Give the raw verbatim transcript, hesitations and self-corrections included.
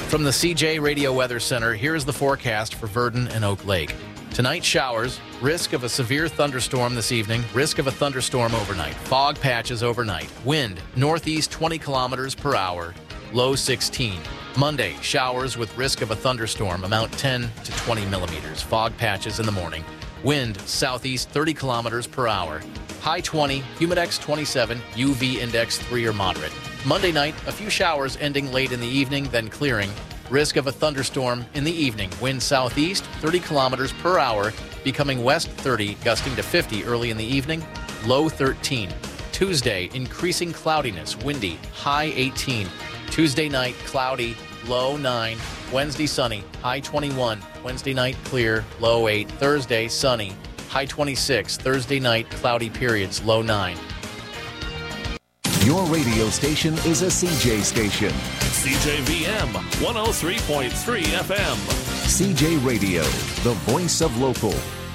From the C J Radio Weather Center, here is the forecast for Verdon and Oak Lake. Tonight, showers, risk of a severe thunderstorm this evening, risk of a thunderstorm overnight, fog patches overnight, wind northeast twenty kilometers per hour, low sixteen. Monday, showers with risk of a thunderstorm, amount ten to twenty millimeters, fog patches in the morning, wind southeast thirty kilometers per hour, high twenty, humidex twenty-seven, U V index three or moderate. Monday night, a few showers ending late in the evening, then clearing. Risk of a thunderstorm in the evening. Wind southeast thirty kilometers per hour, becoming west thirty, gusting to fifty early in the evening, low thirteen. Tuesday, increasing cloudiness, windy, high eighteen. Tuesday night, cloudy, low nine. Wednesday, sunny, high twenty-one. Wednesday night, clear, low eight. Thursday, sunny, high twenty-six. Thursday night, cloudy periods, low nine. Your radio station is a C J station. C J V M one oh three point three F M. C J Radio, the voice of local.